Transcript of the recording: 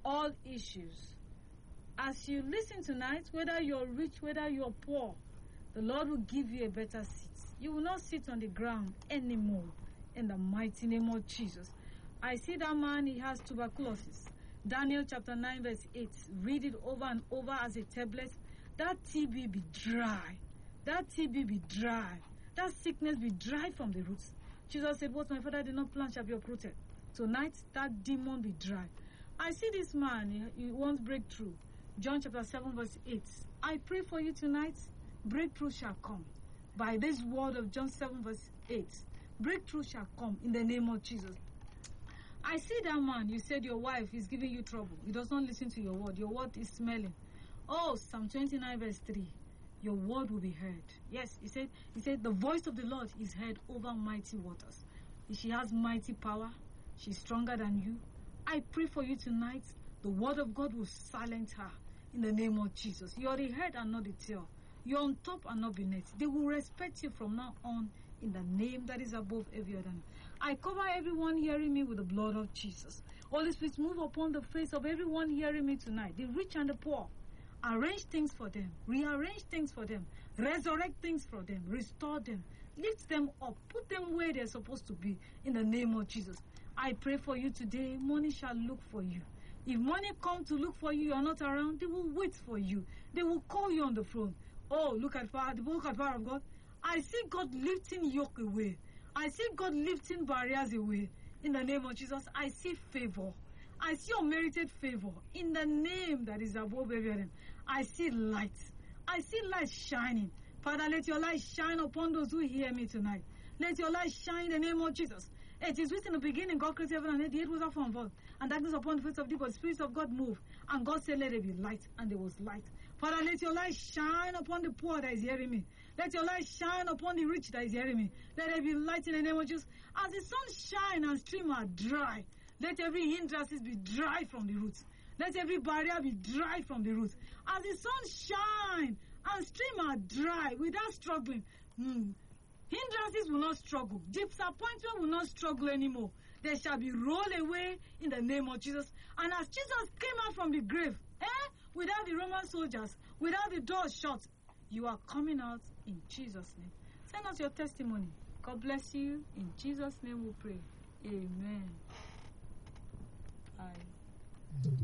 all issues. As you listen tonight, whether you're rich, whether you're poor, the Lord will give you a better seat. You will not sit on the ground anymore in the mighty name of Jesus. I see that man, he has tuberculosis. Daniel chapter 9 verse 8. Read it over and over as a tablet. That TB be dry. That TB be dry. That sickness be dry from the roots. Jesus said, what my Father did not plant shall be uprooted. Tonight, that demon be dry. I see this man, he wants breakthrough. John chapter 7 verse 8. I pray for you tonight, breakthrough shall come. By this word of John 7 verse 8, breakthrough shall come in the name of Jesus. I see that man, you said your wife is giving you trouble. He does not listen to your word. Your word is smelling. Oh, Psalm 29 verse 3, your word will be heard. Yes, he said the voice of the Lord is heard over mighty waters. She has mighty power. She's stronger than you. I pray for you tonight, the word of God will silence her in the name of Jesus. You are the head and not the tail. You're on top and not beneath. They will respect you from now on in the name that is above every other name. I cover everyone hearing me with the blood of Jesus. Holy Spirit, move upon the face of everyone hearing me tonight, the rich and the poor. Arrange things for them. Rearrange things for them. Resurrect things for them. Restore them. Lift them up. Put them where they're supposed to be in the name of Jesus. I pray for you today. Money shall look for you. If money come to look for you, you are not around, they will wait for you. They will call you on the phone. Oh, look at power. Look at power of God. I see God lifting yoke away. I see God lifting barriers away. In the name of Jesus, I see favor. I see unmerited favor. In the name that is above every name, I see light. I see light shining. Father, let your light shine upon those who hear me tonight. Let your light shine in the name of Jesus. It is written in the beginning, God created heaven and earth, the earth was out from above, and darkness upon the face of the deep, but the Spirit of God moved. And God said, let there be light, and there was light. Father, let your light shine upon the poor that is hearing me. Let your light shine upon the rich that is hearing me. Let there be light in the name of Jesus. As the sun shine and stream are dry, let every hindrance be dry from the roots. Let every barrier be dry from the roots. As the sun shine and stream are dry without struggling, hindrances will not struggle. Disappointment will not struggle anymore. They shall be rolled away in the name of Jesus. And as Jesus came out from the grave, without the Roman soldiers, without the doors shut, you are coming out in Jesus' name. Send us your testimony. God bless you. In Jesus' name we pray. Amen. Bye.